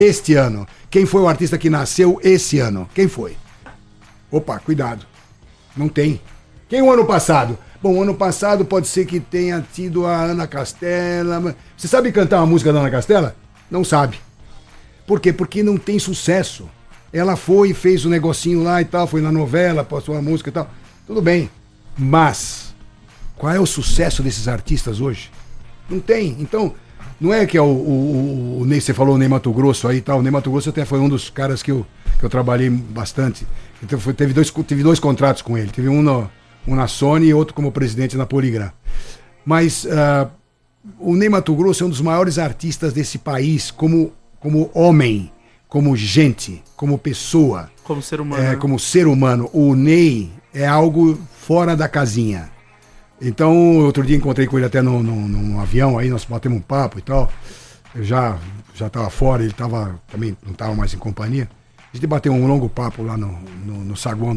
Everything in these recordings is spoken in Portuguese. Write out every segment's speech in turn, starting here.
este ano. Quem foi o artista que nasceu esse ano? Quem foi? Opa, cuidado. Não tem. Quem o ano passado? Bom, o ano passado pode ser que tenha tido a Ana Castela. Você sabe cantar uma música da Ana Castela? Não sabe. Por quê? Porque não tem sucesso. Ela foi e fez um negocinho lá e tal, foi na novela, postou uma música e tal. Tudo bem. Mas, qual é o sucesso desses artistas hoje? Não tem. Então, não é que é o Ney, você falou o Ney Matogrosso aí e tal. O Ney Matogrosso até foi um dos caras que eu trabalhei bastante. Então, teve dois contratos com ele. Teve um na Sony e outro como presidente na Polygram. Mas o Ney Matogrosso é um dos maiores artistas desse país como homem, como gente, como pessoa. Como ser humano. Como ser humano. O Ney é algo fora da casinha. Então, outro dia encontrei com ele até num avião, aí nós batemos um papo e tal. Eu já estava fora, ele também não estava mais em companhia. A gente bateu um longo papo lá no saguão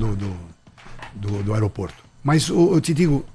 do aeroporto. Mas eu te digo,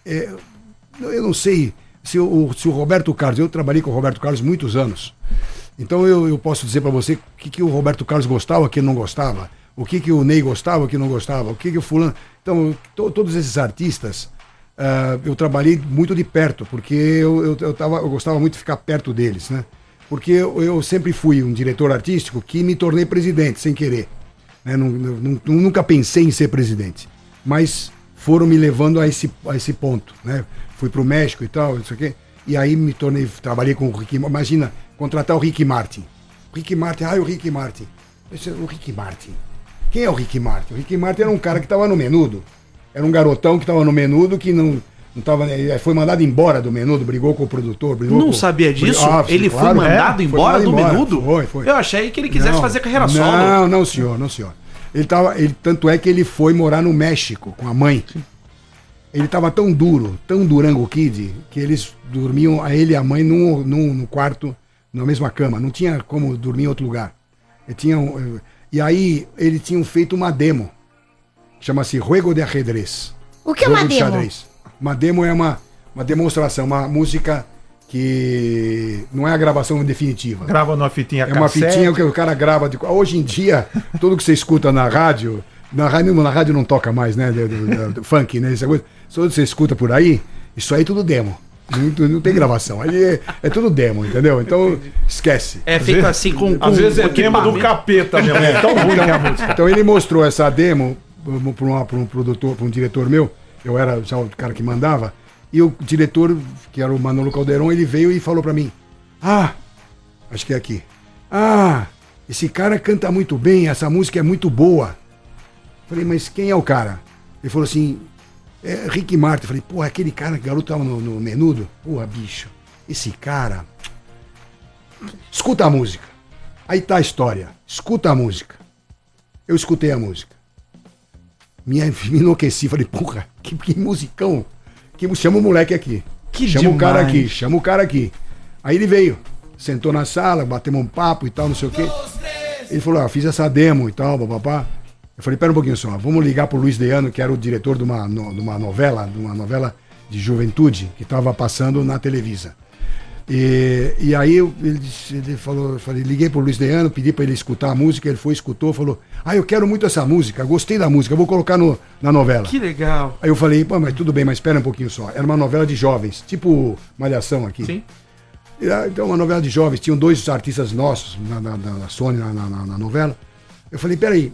eu não sei se o Roberto Carlos, eu trabalhei com o Roberto Carlos muitos anos. Então eu posso dizer para você o que o Roberto Carlos gostava, o que ele não gostava. O que o Ney gostava, o que não gostava. O que o fulano... Então, todos esses artistas, eu trabalhei muito de perto, porque eu gostava muito de ficar perto deles, né? Porque eu sempre fui um diretor artístico que me tornei presidente, sem querer. Né? Nunca pensei em ser presidente. Mas foram me levando a esse ponto, né? Fui pro México e tal, isso aqui. E aí trabalhei com o Ricky. Imagina, contratar o Ricky Martin. O Ricky Martin. O Ricky Martin. Quem é o Ricky Martin? O Ricky Martin era um cara que estava no Menudo. Era um garotão que estava no Menudo, que não tava, foi mandado embora do Menudo, brigou com o produtor. Não sabia disso? Ele foi mandado embora do Menudo? Foi. Eu achei que ele quisesse fazer carreira solo. Não, senhor. Tanto é que ele foi morar no México com a mãe. Sim. Ele estava tão Durango Kid, que eles dormiam, ele e a mãe, num quarto, na mesma cama. Não tinha como dormir em outro lugar. E aí, eles tinham feito uma demo. Chama-se Juego de Ajedrez. O que é uma demo? Uma demo é uma demonstração, uma música que não é a gravação definitiva. Grava numa fitinha cassete. É uma fitinha que o cara grava. Hoje em dia, tudo que você escuta na rádio não toca mais, né? Do funk, né? Essa coisa. Tudo que você escuta por aí, isso aí é tudo demo. Não tem gravação. Aí é tudo demo, entendeu? Então, esquece. É feito assim com às vezes é demo do capeta mesmo. É tão ruim a música. Então ele mostrou essa demo para um produtor, para um diretor meu. Eu era já o cara que mandava. E o diretor, que era o Manolo Calderon, ele veio e falou para mim: acho que é aqui. Esse cara canta muito bem, essa música é muito boa. Falei, mas quem é o cara? Ele falou assim: é Ricky Martin. Falei, porra, aquele cara que garoto tava no Menudo? Porra, bicho, esse cara. Escuta a música. Aí tá a história. Escuta a música. Eu escutei a música. Me enlouqueci. Falei, porra, que musicão. Chama o moleque aqui. Chama o cara aqui. Aí ele veio. Sentou na sala, batemos um papo e tal, não sei o quê. Ele falou, fiz essa demo e tal, papapá. Eu falei, pera um pouquinho só, vamos ligar pro Luiz Deano, que era o diretor de uma novela de juventude que estava passando na Televisa. E aí ele falou, liguei pro Luiz Deano, pedi para ele escutar a música, ele foi, escutou, falou, eu quero muito essa música, gostei da música, vou colocar na novela. Que legal. Aí eu falei, mas tudo bem, mas espera um pouquinho só. Era uma novela de jovens, tipo Malhação aqui. Sim. Então, uma novela de jovens, tinham 2 artistas nossos na Sony, na novela. Eu falei, peraí,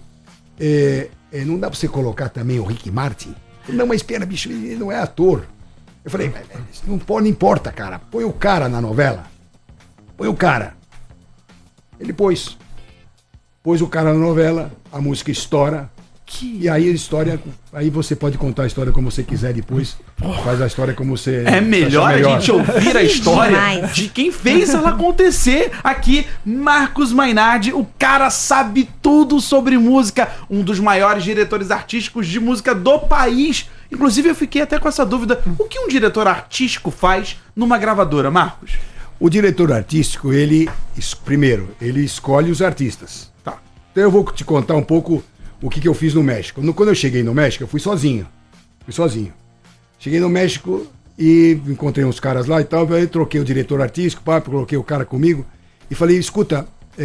não dá pra você colocar também o Ricky Martin? Não, mas espera, bicho, ele não é ator. Eu falei, não importa, cara. Põe o cara na novela. Põe o cara. Ele pôs o cara na novela, a música estoura. E aí a história, aí você pode contar a história como você quiser depois. Faz a história como você... É melhor a gente ouvir a história de quem fez ela acontecer. Aqui, Marcos Mainardi, o cara sabe tudo sobre música. Um dos maiores diretores artísticos de música do país. Inclusive eu fiquei até com essa dúvida. O que um diretor artístico faz numa gravadora, Marcos? O diretor artístico, primeiro, ele escolhe os artistas. Tá. Então eu vou te contar um pouco o que eu fiz no México. Quando eu cheguei no México, eu fui sozinho. Cheguei no México e encontrei uns caras lá e tal. Aí troquei o diretor artístico, coloquei o cara comigo e falei, escuta,